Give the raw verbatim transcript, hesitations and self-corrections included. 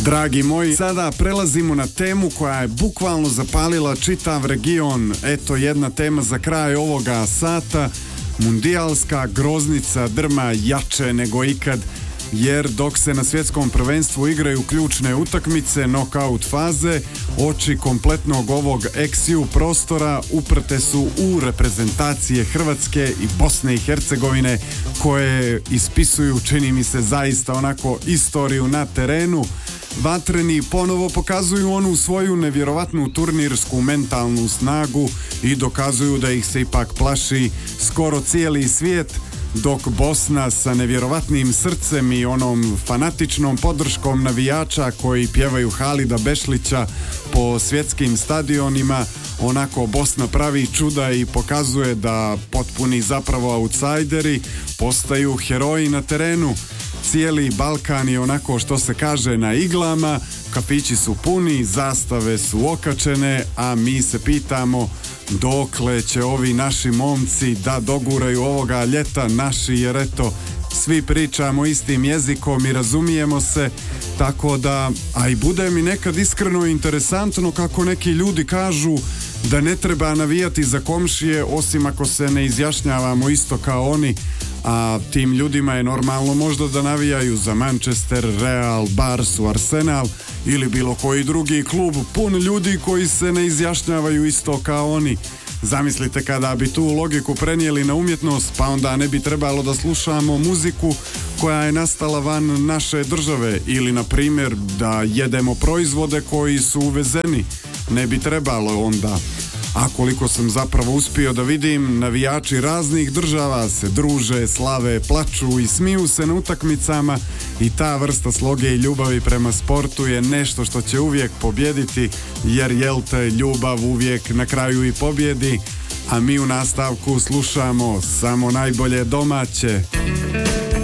Dragi moji, sada prelazimo na temu koja je bukvalno zapalila čitav region. Eto jedna tema za kraj ovoga sata. Mundijalska groznica drma jače nego ikad, jer dok se na svjetskom prvenstvu igraju ključne utakmice, nokaut faze, oči kompletnog ovog eks ju prostora uprte su u reprezentacije Hrvatske i Bosne i Hercegovine, koje ispisuju, čini mi se, zaista onako istoriju na terenu. Vatreni ponovo pokazuju onu svoju nevjerovatnu turnirsku mentalnu snagu i dokazuju da ih se ipak plaši skoro cijeli svijet, dok Bosna sa nevjerovatnim srcem i onom fanatičnom podrškom navijača koji pjevaju Halida Bešlića po svjetskim stadionima, onako Bosna pravi čuda i pokazuje da potpuni zapravo autsajderi postaju heroji na terenu. Cijeli Balkan je onako, što se kaže, na iglama, kafići su puni, zastave su okačene, a mi se pitamo dokle će ovi naši momci da doguraju ovoga ljeta naši, jer eto, svi pričamo istim jezikom i razumijemo se, tako da, a i bude mi nekad iskreno interesantno kako neki ljudi kažu da ne treba navijati za komšije osim ako se ne izjašnjavamo isto kao oni, a tim ljudima je normalno možda da navijaju za Manchester, Real, Barsu, Arsenal ili bilo koji drugi klub pun ljudi koji se ne izjašnjavaju isto kao oni. Zamislite kada bi tu logiku prenijeli na umjetnost, pa onda ne bi trebalo da slušamo muziku koja je nastala van naše države, ili na primjer da jedemo proizvode koji su uvezeni. Ne bi trebalo onda. A koliko sam zapravo uspio da vidim, navijači raznih država se druže, slave, plaču i smiju se na utakmicama, i ta vrsta sloge i ljubavi prema sportu je nešto što će uvijek pobjediti, jer jel te, ljubav uvijek na kraju i pobjedi. A mi u nastavku slušamo samo najbolje domaće.